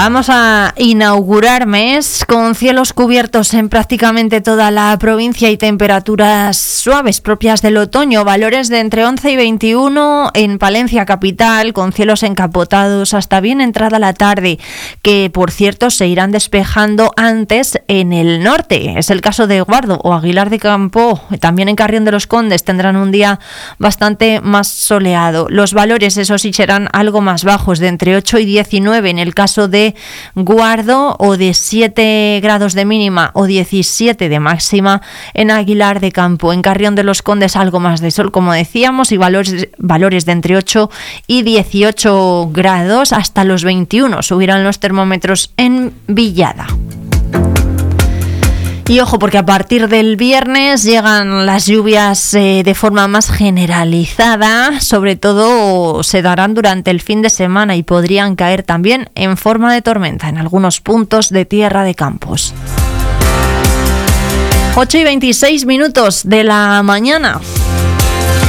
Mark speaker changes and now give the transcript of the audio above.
Speaker 1: Vamos a inaugurar mes con cielos cubiertos en prácticamente toda la provincia y temperaturas suaves propias del otoño, valores de entre 11 y 21 en Palencia capital, con cielos encapotados hasta bien entrada la tarde, que por cierto se irán despejando antes en el norte. Es el caso de Guardo o Aguilar de Campo, también en Carrión de los Condes tendrán un día bastante más soleado. Los valores, eso sí, serán algo más bajos, de entre 8 y 19 en el caso de Guardo, o de 7 grados de mínima o 17 de máxima en Aguilar de Campo. En Carrión de los Condes algo más de sol, como decíamos, y valores de entre 8 y 18 grados, hasta los 21 subirán los termómetros en Villada. Y ojo, porque a partir del viernes llegan las lluvias de forma más generalizada, sobre todo se darán durante el fin de semana y podrían caer también en forma de tormenta en algunos puntos de Tierra de Campos. 8:26 de la mañana.